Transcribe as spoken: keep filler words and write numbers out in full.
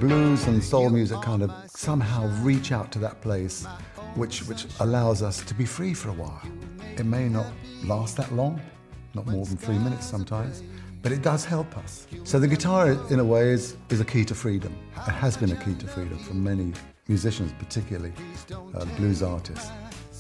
blues and soul music kind of somehow reach out to that place which, which allows us to be free for a while. It may not last that long, not more than three minutes sometimes, but it does help us. So the guitar, in a way, is, is a key to freedom. It has been a key to freedom for many musicians, particularly uh, blues artists.